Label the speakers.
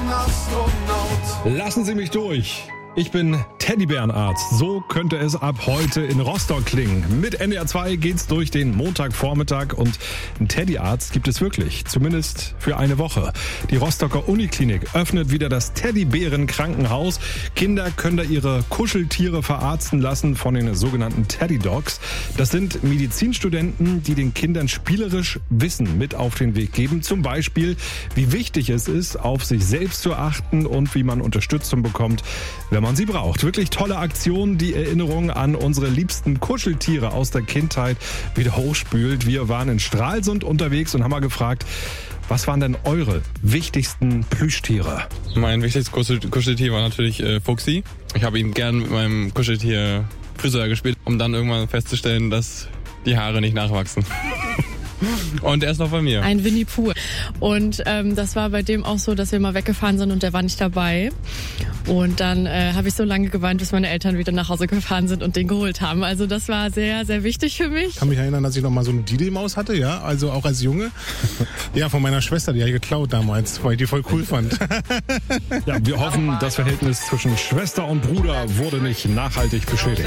Speaker 1: Astronaut.
Speaker 2: Lassen Sie mich durch. Ich bin Teddybärenarzt. So könnte es ab heute in Rostock klingen. Mit NDR 2 geht's durch den Montagvormittag und einen Teddyarzt gibt es wirklich. Zumindest für eine Woche. Die Rostocker Uniklinik öffnet wieder das Teddybären-Krankenhaus. Kinder können da ihre Kuscheltiere verarzten lassen von den sogenannten Teddy Dogs. Das sind Medizinstudenten, die den Kindern spielerisch Wissen mit auf den Weg geben. Zum Beispiel, wie wichtig es ist, auf sich selbst zu achten und wie man Unterstützung bekommt, wenn man sie braucht. Wirklich tolle Aktion, die Erinnerung an unsere liebsten Kuscheltiere aus der Kindheit wieder hochspült. Wir waren in Stralsund unterwegs und haben mal gefragt, was waren denn eure wichtigsten Plüschtiere?
Speaker 3: Mein wichtigstes Kuscheltier war natürlich Fuchsi. Ich habe ihn gern mit meinem Kuscheltier Friseur gespielt, um dann irgendwann festzustellen, dass die Haare nicht nachwachsen. Und er ist noch bei mir.
Speaker 4: Ein Winnie Pooh. Und das war bei dem auch so, dass wir mal weggefahren sind und der war nicht dabei. Und dann habe ich so lange geweint, bis meine Eltern wieder nach Hause gefahren sind und den geholt haben. Also das war sehr, sehr wichtig für mich.
Speaker 5: Ich kann mich erinnern, dass ich noch mal so eine Didi-Maus hatte, ja, also auch als Junge. Ja, von meiner Schwester, die habe ich geklaut damals, weil ich die voll cool fand.
Speaker 2: Ja, wir hoffen, das Verhältnis zwischen Schwester und Bruder wurde nicht nachhaltig beschädigt.